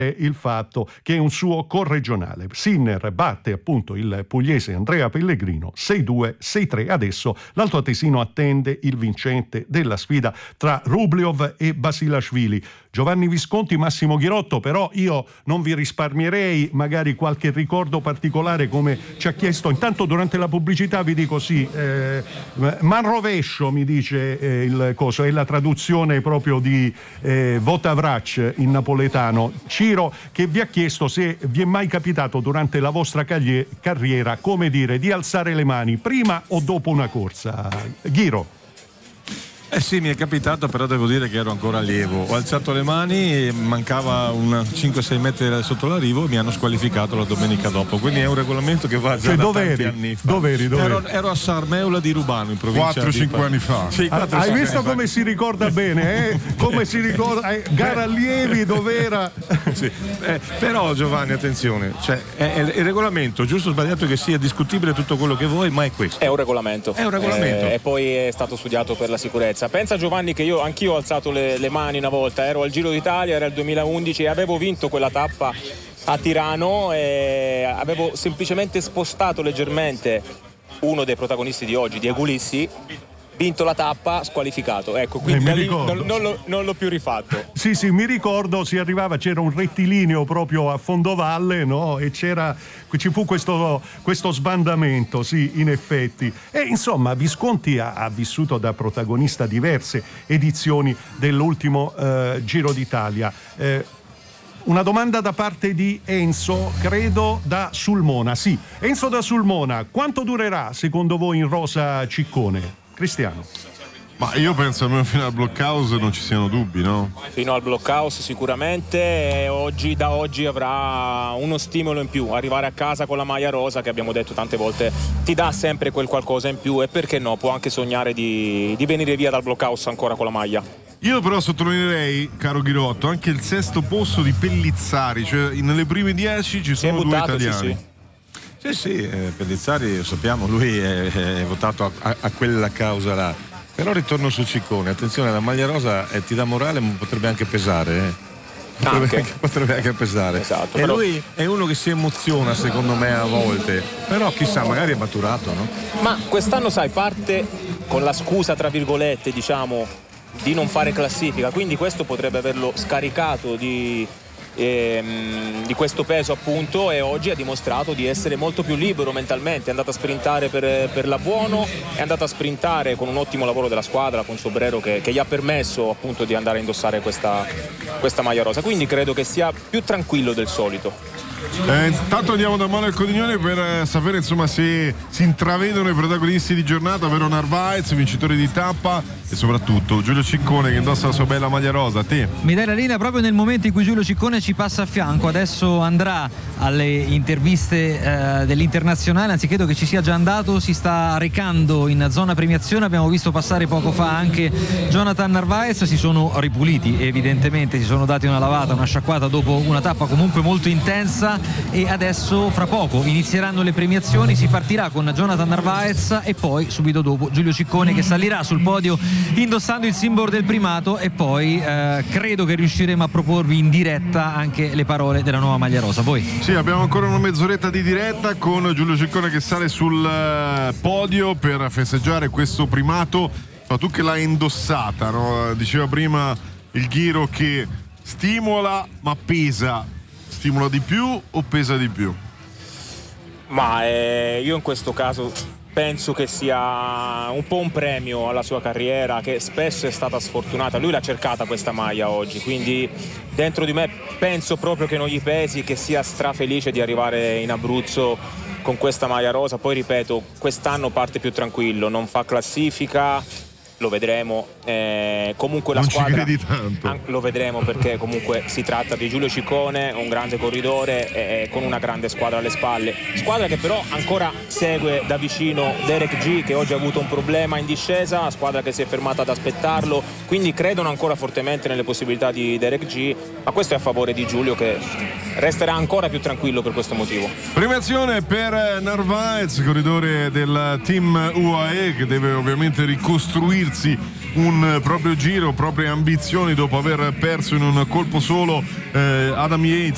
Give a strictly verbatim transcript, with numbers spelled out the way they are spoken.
il fatto che è un suo corregionale. Sinner batte appunto il pugliese Andrea Pellegrino sei due sei tre. Adesso l'Alto Atesino attende il vincente della sfida tra Rublev e Basilashvili. Giovanni Visconti, Massimo Ghirotto, però io non vi risparmierei magari qualche ricordo particolare come ci ha chiesto. Intanto durante la pubblicità vi dico sì, eh, Manrovescio mi dice eh, il coso, è la traduzione proprio di eh, Votavrac in napoletano. Ciro che vi ha chiesto se vi è mai capitato durante la vostra caglie- carriera, come dire, di alzare le mani prima o dopo una corsa. Ghiro. Eh sì, mi è capitato, però devo dire che ero ancora allievo. Ho alzato le mani, mancava un cinque sei metri sotto l'arrivo e mi hanno squalificato la domenica dopo. Quindi è un regolamento che va già cioè, da tanti anni fa. Dov'eri, dov'eri? Ero, ero a Sarmeula di Rubano, in provincia quattro cinque anni fa. Sì, quattro, Hai visto anni come fa. si ricorda bene, eh? Come si ricorda? Eh, gara allievi, dov'era? Sì. Eh, però Giovanni, attenzione, cioè, è, è il regolamento, giusto o sbagliato che sia, discutibile tutto quello che vuoi, ma è questo. È un regolamento. È un regolamento. Eh, e poi è stato studiato per la sicurezza. Pensa Giovanni che io anch'io ho alzato le, le mani una volta, ero al Giro d'Italia, era il duemilaundici e avevo vinto quella tappa a Tirano e avevo semplicemente spostato leggermente uno dei protagonisti di oggi, Diego Ulissi, vinto la tappa, squalificato. Ecco, quindi Eh, da mi lì ricordo. non, non, l'ho, non l'ho più rifatto. Sì, sì, mi ricordo, si arrivava, c'era un rettilineo proprio a fondovalle, no? E c'era, ci fu questo, questo sbandamento, sì, in effetti. E insomma, Visconti ha, ha vissuto da protagonista diverse edizioni dell'ultimo eh, Giro d'Italia. Eh, Una domanda da parte di Enzo, credo da Sulmona. Sì, Enzo da Sulmona, quanto durerà secondo voi in rosa Ciccone? Cristiano. Ma io penso almeno fino al blockhouse non ci siano dubbi, no? Fino al blockhouse sicuramente, e oggi, da oggi avrà uno stimolo in più. Arrivare a casa con la maglia rosa, che abbiamo detto tante volte, ti dà sempre quel qualcosa in più e perché no, può anche sognare di, di venire via dal blockhouse ancora con la maglia. Io però sottolineerei, caro Ghirotto, anche il sesto posto di Pellizzari, cioè nelle prime dieci ci sono due italiani. Sì, sì. Sì, sì, eh, Pellizzari, lo sappiamo, lui è, è votato a, a, a quella causa là. Però ritorno su Ciccone, attenzione, la maglia rosa eh, ti dà morale, ma potrebbe anche pesare, eh. Potrebbe anche, anche, potrebbe anche pesare. Esatto, e però... lui è uno che si emoziona, secondo me, a volte. Però chissà, magari è maturato, no? Ma quest'anno, sai, parte con la scusa, tra virgolette, diciamo, di non fare classifica, quindi questo potrebbe averlo scaricato di, ehm, di questo peso appunto, e oggi ha dimostrato di essere molto più libero mentalmente, è andato a sprintare per, per la Buono, è andato a sprintare con un ottimo lavoro della squadra, con Sobrero che, che gli ha permesso appunto di andare a indossare questa, questa maglia rosa, quindi credo che sia più tranquillo del solito. Eh, intanto andiamo da Manuel Codignone per eh, sapere insomma se si intravedono i protagonisti di giornata, ovvero Narvaez, vincitore di tappa, e soprattutto Giulio Ciccone che indossa la sua bella maglia rosa. A te. Mi dai la linea proprio nel momento in cui Giulio Ciccone ci passa a fianco. Adesso andrà alle interviste eh, dell'Internazionale, anzi credo che ci sia già andato, si sta recando in zona premiazione. Abbiamo visto passare poco fa anche Jonathan Narvaez, si sono ripuliti evidentemente, si sono dati una lavata, una sciacquata dopo una tappa comunque molto intensa, e adesso fra poco inizieranno le premiazioni, si partirà con Jonathan Narvaez e poi subito dopo Giulio Ciccone che salirà sul podio indossando il simbolo del primato, e poi eh, credo che riusciremo a proporvi in diretta anche le parole della nuova maglia rosa. Voi? Sì, abbiamo ancora una mezz'oretta di diretta con Giulio Ciccone che sale sul podio per festeggiare questo primato. Ma tu che l'hai indossata, no? Diceva prima il Ghiro che stimola ma pesa. Stimola di più o pesa di più? Ma eh, io in questo caso penso che sia un po' un premio alla sua carriera, che spesso è stata sfortunata. Lui l'ha cercata questa maglia oggi, quindi dentro di me penso proprio che non gli pesi, che sia strafelice di arrivare in Abruzzo con questa maglia rosa. Poi ripeto, quest'anno parte più tranquillo, non fa classifica, lo vedremo, eh, comunque la non squadra ci credi tanto. an- lo vedremo, perché comunque si tratta di Giulio Ciccone, un grande corridore e con una grande squadra alle spalle, squadra che però ancora segue da vicino Derek G, che oggi ha avuto un problema in discesa, squadra che si è fermata ad aspettarlo, quindi credono ancora fortemente nelle possibilità di Derek G, ma questo è a favore di Giulio, che resterà ancora più tranquillo per questo motivo. Premiazione per Narvaez, corridore del team U A E, che deve ovviamente ricostruirsi un proprio giro, proprie ambizioni dopo aver perso in un colpo solo eh, Adam Yates